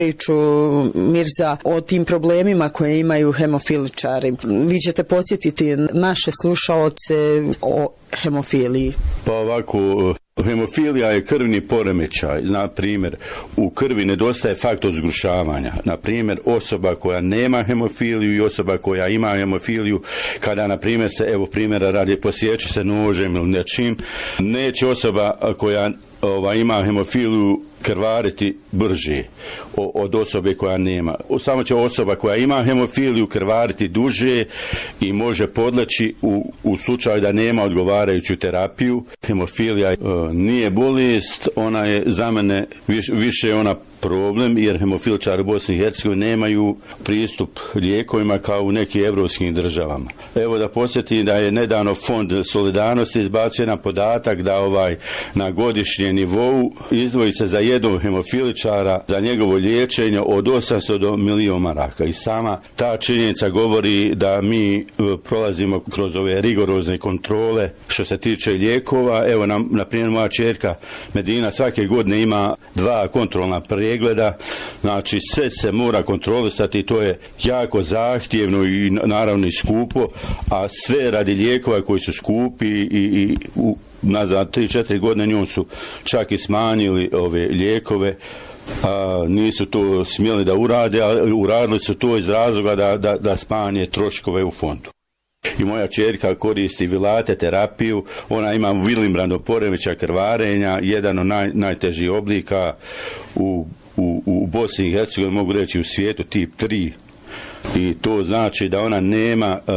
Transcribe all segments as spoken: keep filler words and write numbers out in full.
priču, Mirza, o tim problemima koje imaju hemofiličari. Vi ćete podsjetiti naše slušaoce o hemofiliji. Pa ovako, hemofilija je krvni poremećaj. Na primjer, u krvi nedostaje faktor zgrušavanja. Na primjer, osoba koja nema hemofiliju i osoba koja ima hemofiliju, kada, na primjer, se, evo primjera radi, posjeće se nožem ili nečim, neće osoba koja ova, ima hemofiliju krvariti brže od osobe koja nema. Samo će osoba koja ima hemofiliju krvariti duže i može podleći u, u slučaju da nema odgovarajuću terapiju. Hemofilija e, nije bolest, ona je za mene više, više ona problem, jer hemofiličari u Bosni i Hercegovini nemaju pristup lijekovima kao u nekim evropskim državama. Evo da podsjetim da je nedavno Fond solidarnosti izbacio jedan podatak da ovaj na godišnjem nivou izdvoji se za jednog hemofiličara za njegovo liječenje od osamsto do milion maraka. I sama ta činjenica govori da mi prolazimo kroz ove rigorozne kontrole što se tiče lijekova. Evo, na, na primjer, moja ćerka Medina svake godine ima dva kontrolna pregleda. Pregleda, znači sve se mora kontrolisati i to je jako zahtjevno i naravno i skupo, a sve radi lijekova koji su skupi i, i u nazad tri četiri godine njom su čak i smanjili ove lijekove. A, nisu to smjeli da urade, a uradili su to iz razloga da, da, da smanje troškove u fondu. I moja ćerka koristi vilate terapiju, ona ima Willebrandov poremećaj krvarenja, jedan od naj, najtežih oblika u, u, u Bosni i Hercegovini, mogu reći u svijetu, tip tri. I to znači da ona nema uh,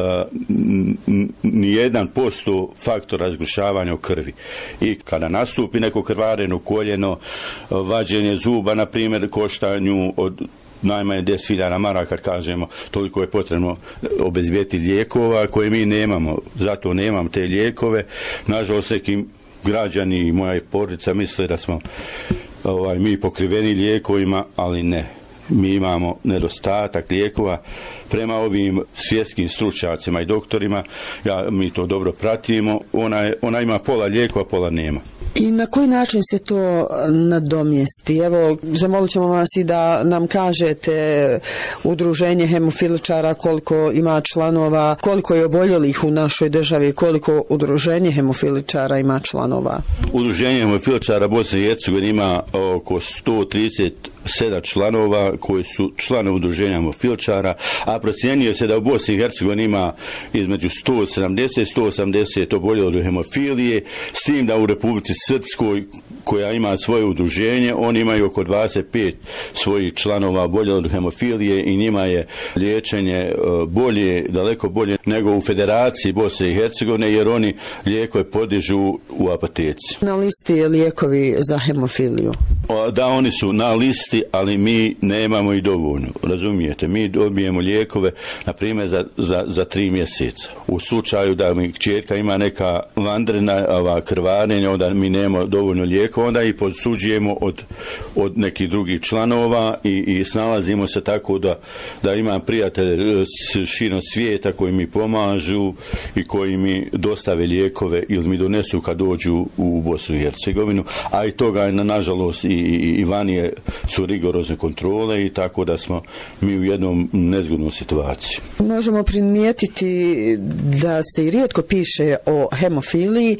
ni jedan posto faktora zgrušavanja u krvi. I kada nastupi neko krvareno koljeno, vađenje zuba, na primjer, košta nju od najmanje deset hiljada maraka, kad kažemo toliko je potrebno obezbijeti lijekova koje mi nemamo, zato nemam te lijekove. Nažalost, nekim građani i moja porodica misle da smo ovaj, mi pokriveni lijekovima, ali ne. Mi imamo nedostatak lijekova prema ovim svjetskim stručnjacima i doktorima. Ja, mi to dobro pratimo. Ona, je, ona ima pola lijekova, pola nema. I na koji način se to nadomjesti? Evo, zamolit ćemo vas i da nam kažete udruženje hemofiličara koliko ima članova, koliko je oboljelih u našoj državi, koliko udruženje hemofiličara ima članova. Udruženje hemofiličara Bosne i Hercegovine ima oko sto trideset sedam članova koji su članovi udruženja hemofiličara, a procjenjuje se da u Bosni i Hercegovini ima između sto sedamdeset i sto osamdeset oboljelih od hemofilije, s tim da u Republici Srpskoj, koja ima svoje udruženje, oni imaju oko dvadeset pet svojih članova oboljelih od hemofilije i njima je liječenje bolje, daleko bolje nego u Federaciji Bosne i Hercegovine, jer oni lijekove podižu u apoteci. Na listi je lijekovi za hemofiliju? Da, oni su na listi, ali mi nemamo i dovoljno, razumijete, mi dobijemo lijekove na primjer za, za, za tri mjeseca. U slučaju da mi kćerka ima neka vanredna ova, krvarenja, onda mi nemamo dovoljno lijekova, onda i posuđujemo od, od nekih drugih članova i, i snalazimo se tako da, da imam prijatelje širom svijeta koji mi pomažu i koji mi dostave lijekove ili mi donesu kad dođu u Bosnu i Hercegovinu, a i toga na, nažalost i, i, i vanije su rigorozne kontrole i tako da smo mi u jednom nezgodnom situaciji. Možemo primijetiti da se i rijetko piše o hemofiliji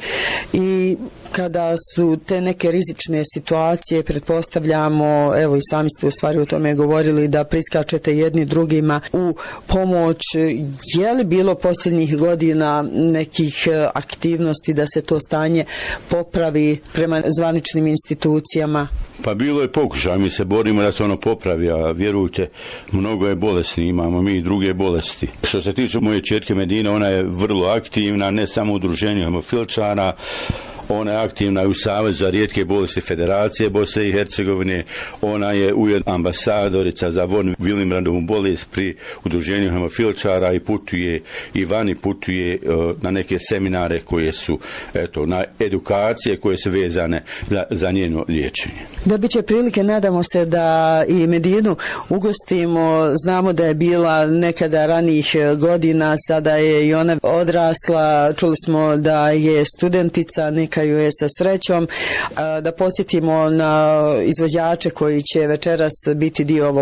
i kada su te neke rizične situacije, pretpostavljamo, evo i sami ste u stvari o tome govorili, da priskačete jedni drugima u pomoć. Je li bilo posljednjih godina nekih aktivnosti da se to stanje popravi prema zvaničnim institucijama? Pa bilo je pokušaj, mi se borimo da se ono popravi, a vjerujte, mnogo je bolesni, imamo mi i druge bolesti. Što se tiče moje ćerke Medine, ona je vrlo aktivna, ne samo u udruženju hemofiličara, ona je aktivna u Savezu za rijetke bolesti Federacije Bosne i Hercegovine, ona je ujedno ambasadorica za von Willebrandov bolest pri udruženju hemofiličara i putuje i vani putuje uh, na neke seminare koje su, eto, na edukacije koje su vezane za, za njeno liječenje. Da bit će prilike, nadamo se da i Medinu ugostimo. Znamo da je bila nekada ranijih godina, sada je i ona odrasla, čuli smo da je studentica, neka ju je sa srećom. Da podsjetimo na izvođače koji će večeras biti dio ovog